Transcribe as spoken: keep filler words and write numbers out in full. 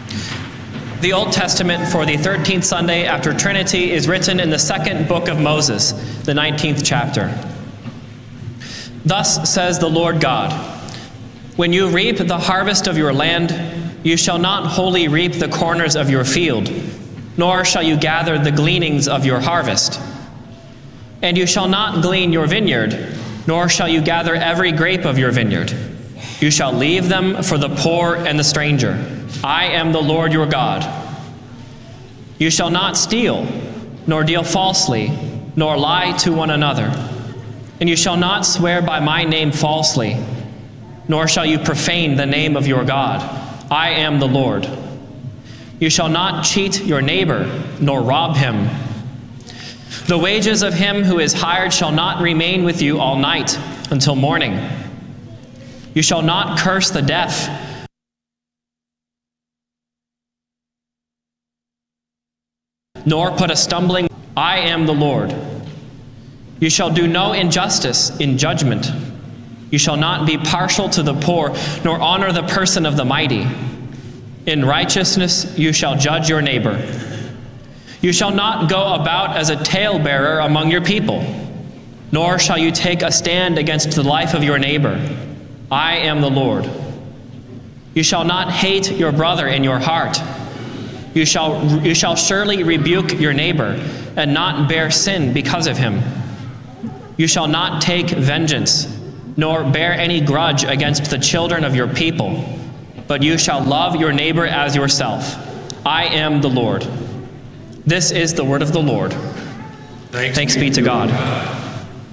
The Old Testament for the thirteenth Sunday after Trinity is written in the second book of Moses, the nineteenth chapter. Thus says the Lord God, when you reap the harvest of your land, you shall not wholly reap the corners of your field, nor shall you gather the gleanings of your harvest. And you shall not glean your vineyard, nor shall you gather every grape of your vineyard. You shall leave them for the poor and the stranger. I am the Lord your God. You shall not steal, nor deal falsely, nor lie to one another. And you shall not swear by my name falsely, nor shall you profane the name of your God. I am the Lord. You shall not cheat your neighbor, nor rob him. The wages of him who is hired shall not remain with you all night until morning. You shall not curse the deaf, nor put a stumbling. I am the Lord. You shall do no injustice in judgment. You shall not be partial to the poor, nor honor the person of the mighty. In righteousness you shall judge your neighbor. You shall not go about as a talebearer among your people, nor shall you take a stand against the life of your neighbor. I am the Lord. You shall not hate your brother in your heart. You shall, you shall surely rebuke your neighbor and not bear sin because of him. You shall not take vengeance, nor bear any grudge against the children of your people, but you shall love your neighbor as yourself. I am the Lord. This is the word of the Lord. Thanks, Thanks be to God.